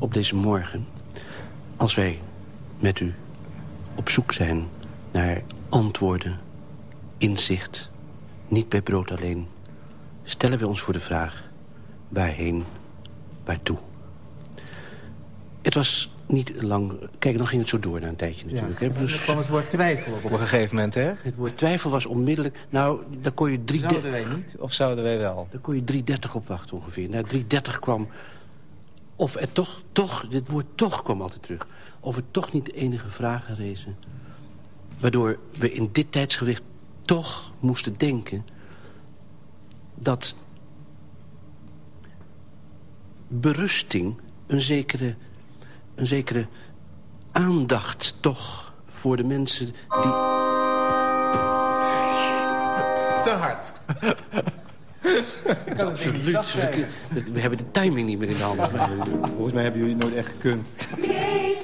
op deze morgen, als wij met u op zoek zijn naar antwoorden, inzicht, niet bij brood alleen, stellen wij ons voor de vraag: waarheen, waartoe? Het was niet lang... Kijk, dan ging het zo door na een tijdje natuurlijk. Ja, Dus dan kwam het woord twijfel op een gegeven moment, hè? het woord twijfel was onmiddellijk... Nou, daar kon je Zouden wij niet, of zouden wij wel? Daar kon je 3:30 op wachten ongeveer. Na 3:30 kwam... Of er toch, dit woord toch kwam altijd terug. Of er toch niet enige vragen rezen. Waardoor we in dit tijdsgewicht toch moesten denken... dat berusting, een zekere aandacht toch voor de mensen die... Te hard. Absoluut. We hebben de timing niet meer in de handen. Volgens mij hebben jullie het nooit echt gekund.